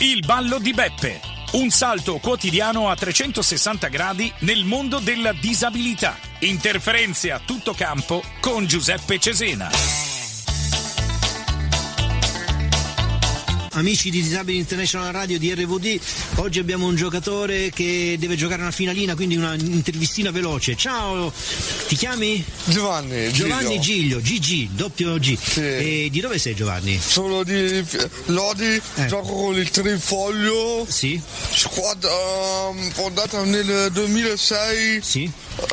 Il ballo di Beppe. Un salto quotidiano a 360 gradi nel mondo della disabilità. Interferenze a tutto campo con Giuseppe Cesena. Amici di Disabili International Radio di RVD, oggi abbiamo un giocatore che deve giocare una finalina, quindi una intervistina veloce. Ciao, ti chiami? Giovanni Giglio, GG, doppio G. Sì. E di dove sei, Giovanni? Sono di Lodi, gioco con il Trifoglio. Sì. Squadra fondata nel 2006. Sì.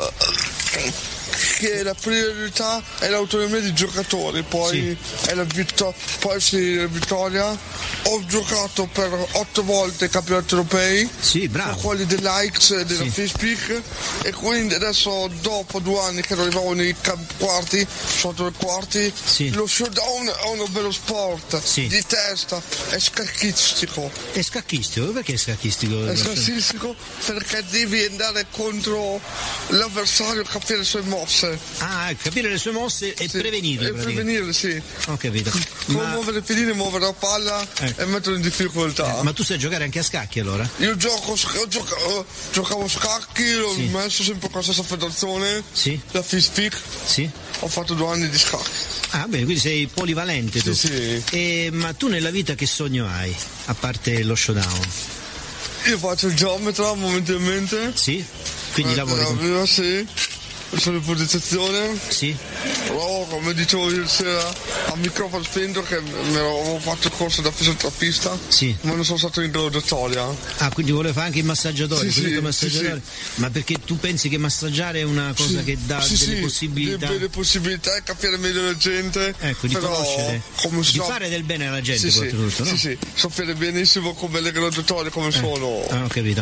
Che la priorità è l'autonomia dei giocatori, poi è la vittoria. Ho giocato per 8 volte i campionati europei, bravo, quelli dell'Aix e della FISPIC, e quindi adesso dopo 2 anni che non arrivavo nei quarti, sotto i quarti, lo showdown è un bello sport di testa, è scacchistico. È scacchistico? Perché è scacchistico? È scacchistico perché devi andare contro l'avversario, capire le sue mosse. Capire le sue mosse e prevenirle. E prevenirle, sì. Ho capito. Muovere i piedini, muovere la palla e metterlo in difficoltà. Ma tu sai giocare anche a scacchi allora? Io giocavo a scacchi, l'ho messo sempre con la stessa federazione, la FISPIC. Ho fatto 2 anni di scacchi. Bene, quindi sei polivalente tu. Sì. Ma tu nella vita che sogno hai, a parte lo showdown? Io faccio il geometra momentaneamente. Sì? Quindi lavori con... Sì. Sono in posizione. Sì. Però come dicevo ieri sera a microfono spento che avevo fatto il corso da fisioterapista, ma non sono stato in graduatoria. Quindi volevo fare anche il massaggiatore, massaggiatore. Ma perché tu pensi che massaggiare è una cosa che dà delle possibilità? Delle possibilità e capire meglio la gente. Di conoscere, di fare del bene alla gente, soprattutto, no? Sapere benissimo come le graduatorie come sono. Ho capito.